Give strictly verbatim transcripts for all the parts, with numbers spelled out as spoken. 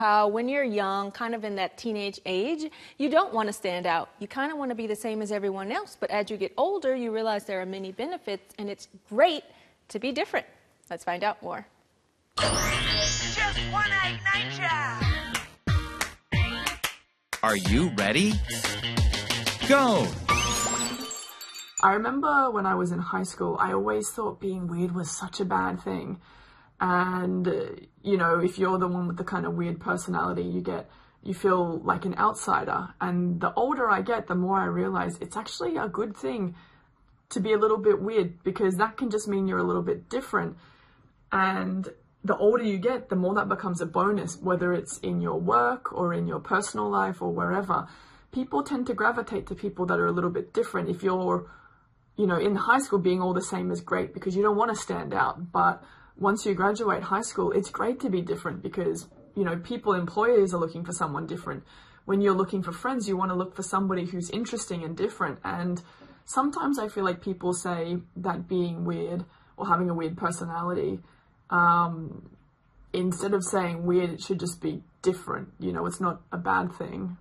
How when you're young, kind of in that teenage age, you don't want to stand out. You kind of want to be the same as everyone else. But as you get older, you realize there are many benefits, and it's great to be different. Let's find out more. Just one egg nature. Are you ready? Go! I remember when I was in high school, I always thought being weird was such a bad thing. And, uh, you know, if you're the one with the kind of weird personality, you get, you feel like an outsider. And the older I get, the more I realize it's actually a good thing to be a little bit weird, because that can just mean you're a little bit different. And the older you get, the more that becomes a bonus, whether it's in your work or in your personal life or wherever. People tend to gravitate to people that are a little bit different. If you're, you know, in high school, being all the same is great because you don't want to stand out. But once you graduate high school, it's great to be different because, you know, people, employers are looking for someone different. When you're looking for friends, you want to look for somebody who's interesting and different. And sometimes I feel like people say that being weird or having a weird personality, um, instead of saying weird, it should just be different. You know, it's not a bad thing.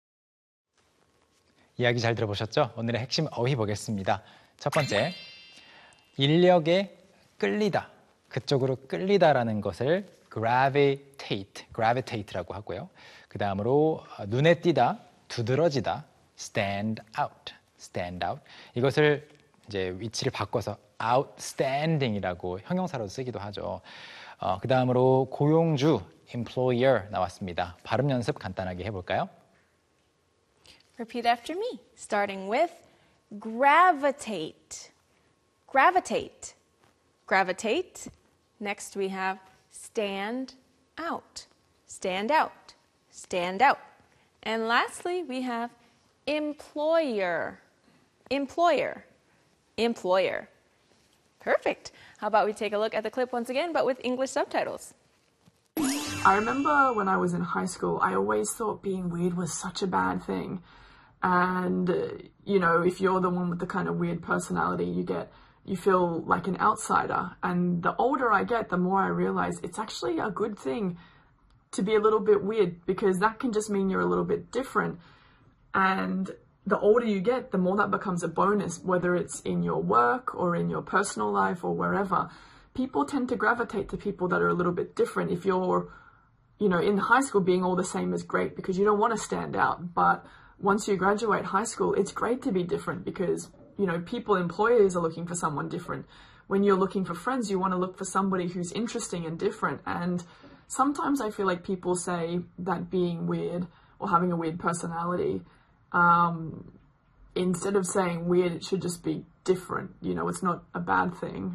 이야기 잘 들어보셨죠? 오늘의 핵심 어휘 보겠습니다. 첫 번째, 인력에 끌리다. 그쪽으로 끌리다라는 것을 gravitate, gravitate라고 하고요. 그 다음으로 눈에 띄다, 두드러지다, stand out, stand out. 이것을 이제 위치를 바꿔서 outstanding이라고 형용사로 쓰기도 하죠. 어, 그 다음으로 고용주, employer 나왔습니다. 발음 연습 간단하게 해볼까요? Repeat after me, starting with gravitate, gravitate, gravitate. Next we have stand out, stand out, stand out. And lastly we have employer, employer, employer. Perfect. How about we take a look at the clip once again, but with English subtitles. I remember when I was in high school, I always thought being weird was such a bad thing. And, uh, you know, if you're the one with the kind of weird personality, you get, you feel like an outsider. And the older I get, the more I realize it's actually a good thing to be a little bit weird, because that can just mean you're a little bit different. And the older you get, the more that becomes a bonus, whether it's in your work or in your personal life or wherever. People tend to gravitate to people that are a little bit different. If you're, you know, in high school, being all the same is great because you don't want to stand out. But once you graduate high school, it's great to be different because, you know, people, employers are looking for someone different. When you're looking for friends, you want to look for somebody who's interesting and different. And sometimes I feel like people say that being weird or having a weird personality, um, instead of saying weird, it should just be different. You know, it's not a bad thing.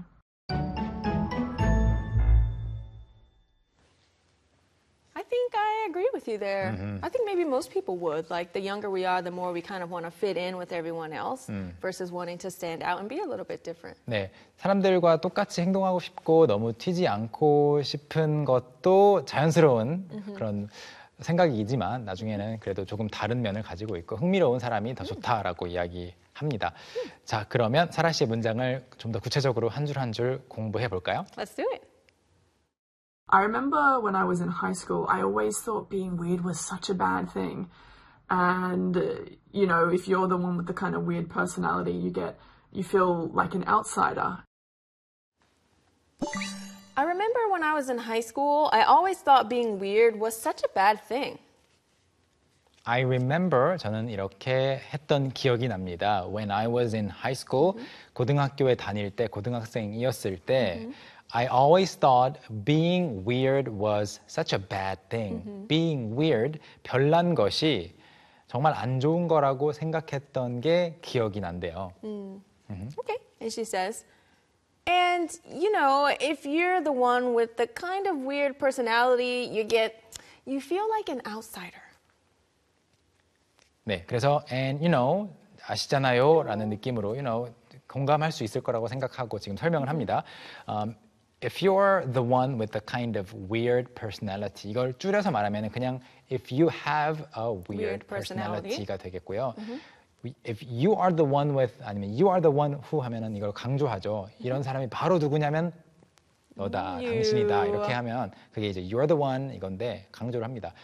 I agree with you there. Mm-hmm. I think maybe most people would. Like, the younger we are, the more we kind of want to fit in with everyone else 음. versus wanting to stand out and be a little bit different. 네, 사람들과 똑같이 행동하고 싶고 너무 튀지 않고 싶은 것도 자연스러운 mm-hmm. 그런 생각이지만 나중에는 그래도 조금 다른 면을 가지고 있고 흥미로운 사람이 더 좋다라고 이야기합니다. 자, 그러면 사라 씨의 문장을 좀 더 구체적으로 한 줄 한 줄 공부해 볼까요? Let's do it. I remember when I was in high school, I always thought being weird was such a bad thing. And, uh, you know, if you're the one with the kind of weird personality, you get, you feel like an outsider. I remember when I was in high school, I always thought being weird was such a bad thing. I remember, 저는 이렇게 했던 기억이 납니다. When I was in high school, mm-hmm. 고등학교에 다닐 때, 고등학생이었을 때, mm-hmm. I always thought being weird was such a bad thing. Mm-hmm. Being weird, 별난 것이 정말 안 좋은 거라고 생각했던 게 기억이 난대요. Mm. Mm-hmm. Okay, and she says, and, you know, if you're the one with the kind of weird personality, you get, you feel like an outsider. 네, 그래서 and you know, 아시잖아요 라는 느낌으로 you know, 공감할 수 있을 거라고 생각하고 지금 설명을 합니다. Um, if you're the one with the kind of weird personality, 이걸 줄여서 말하면 그냥 if you have a weird, weird personality. personality가 되겠고요. Mm-hmm. If you are the one with, 아니면 you are the one who 하면은 이걸 강조하죠. 이런 사람이 바로 누구냐면 너다, you. 당신이다 이렇게 하면 그게 이제 you're the one 이건데 강조를 합니다.